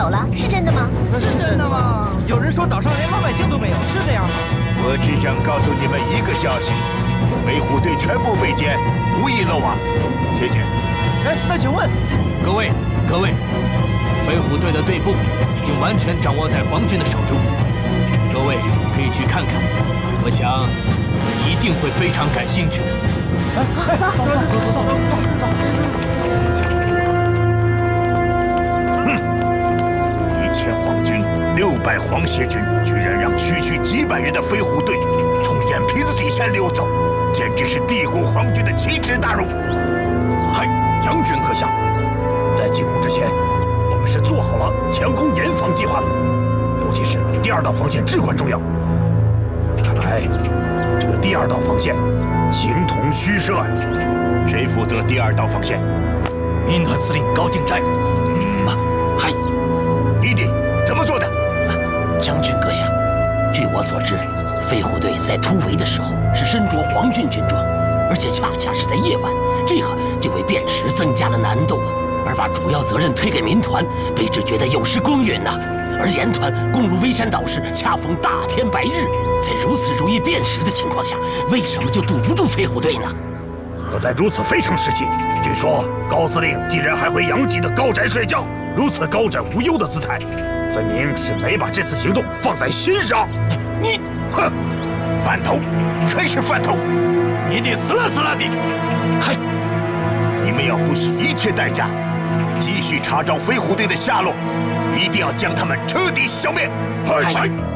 走了，是真的吗？ 是真的吗？有人说岛上连老百姓都没有，是这样吗？ 我只想告诉你们一个消息：飞虎队全部被歼，无一漏网。谢谢。 哎，那请问， 各位，飞虎队的队部已经完全掌握在皇军的手中，各位可以去看看，我想一定会非常感兴趣的。 走。 1000皇军600皇协军，居然让区区几百人的飞虎队从眼皮子底下溜走，简直是帝国皇军的奇耻大辱！ 嗨，将军阁下，在进攻之前，我们是做好了强攻严防计划的，尤其是第2道防线至关重要。看来这个第2道防线形同虚设啊！ 谁负责第2道防线？ 民团司令高敬斋。 嗨，弟弟怎么做的？ 将军阁下，据我所知，飞虎队在突围的时候是身着皇军军装，而且恰恰是在夜晚，这个就为辨识增加了难度啊。而把主要责任推给民团，卑职觉得有失公允呐。而严团攻入微山岛时，恰逢大天白日，在如此容易辨识的情况下，为什么就堵不住飞虎队呢？ 可在如此非常时期，据说高司令竟然还会阳极的高枕睡觉，如此高枕无忧的姿态，分明是没把这次行动放在心上。 你，哼，饭头，全是饭头！ 你得死啦死啦的！ 嗨，你们要不惜一切代价，继续查找飞虎队的下落，一定要将他们彻底消灭！ 嗨。